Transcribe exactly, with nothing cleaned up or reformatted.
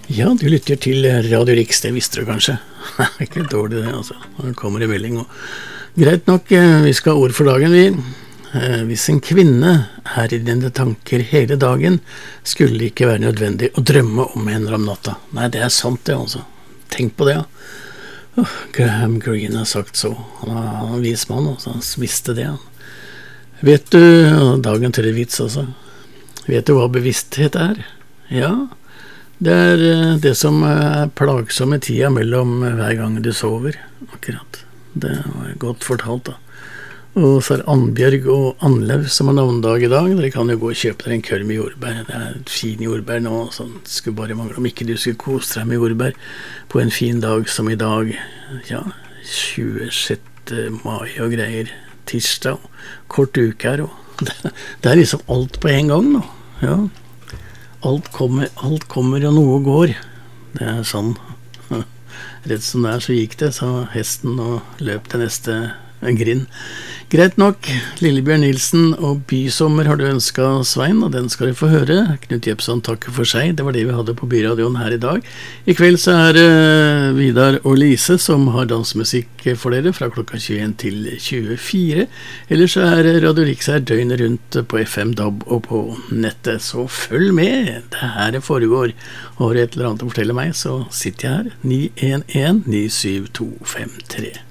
Ja, du lytter til Radio Riks, det visste du kanskje. Det er ikke dårlig det, altså. Det kommer i melding. Og greit nok, vi skal ha ord for dagen, vi. Hvis en kvinne er i dine tanker hele dagen, skulle det ikke være nødvendig å drømme om henne om natta. Nei, det er sant det, altså. Tenk på det, ja. Oh, Graham Greene har sagt så. Han er en vis mann, altså. Han visste det, han. Vet du, dagen til vits også, vet du hva bevissthet er? Ja, det er det som er plagsomme tida mellom hver gang du sover, akkurat. Det var godt fortalt da. Og så er Annbjørg og Annlev som har navnedag i dag. Dere kan jo gå og kjøpe dere en kørm med jordbær. Det er et fin jordbær nå, så det skulle bare mangle om ikke du skulle kose deg med jordbær på en fin dag som i dag. Ja, tjuesjette mai og greier. Tirsdag, kort uke her, og det, det er liksom alt på en gang nå. Ja, alt kommer, alt kommer og noe går. Det er sånn. Rett som det er så gikk det, så hesten og løp til neste grind. Greit nok, Lillebjørn Nilsen og Bysommer har du ønsket, Svein, og den skal du få høre. Knut Jepson takker for seg, det var det vi hadde på Byradioen her i dag. I kveld så er det Vidar og Lise som har dansmusikk for dere fra klokka tjueen til tjuefire. Ellers så er Radio Riks her døgnet rundt på F M D A B og på nettet, så følg med, det her det foregår. Og har du et eller annet å fortelle meg, så sitter jeg her, ni en en ni syv to fem tre.